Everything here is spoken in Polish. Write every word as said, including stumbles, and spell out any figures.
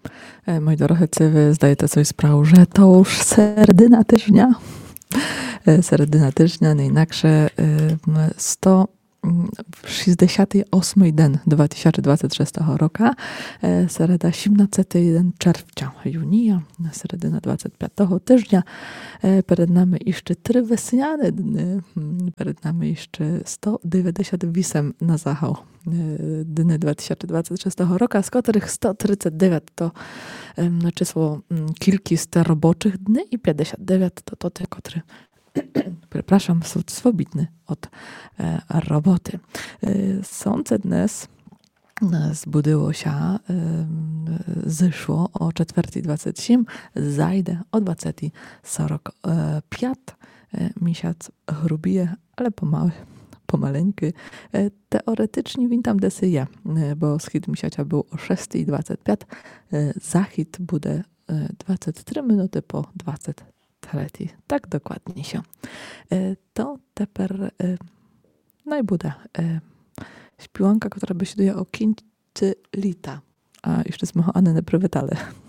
Moi dorohecy, wy zdajecie sobie sprawę, że to już serdyna tyżnia. Serdyna tyżnia, nie inaksze sto sześćdziesiąty ósmy dzień dwa tysiące dwudziestego szóstego roku, sereda siedemnasty jeden czerwca, junia, serdyna dwudziestego piątego tyżnia. Przed nami jeszcze trzy wesniane dni, przed nami jeszcze sto dziewięćdziesiąt osiem na zachód dni dwa tysiące dwudziestego szóstego roku, z których sto trzydzieści dziewięć to czysło kilkiste roboczych dni i pięćdziesiąt dziewięć to to te, które przepraszam, są swobodne od e, roboty. E, Sądzę dnes zbudziło się, e, zeszło o czwartej dwadzieścia siedem, zajdę o dwudziestej czwartej piątej. E, miesiąc grubije, ale pomałe, pomaleńky. E, teoretycznie wintam desyję, e, bo schid miesiąca był o szóstej dwadzieścia pięć, e, zachid bude e, dwadzieścia trzy minuty po dwudziestej trzeciej. Tak dokładnie się. E, to teper e, najbude e, śpiłanka, która besiduje o kińcy lita. A jeszcze z moją Annę prywatale.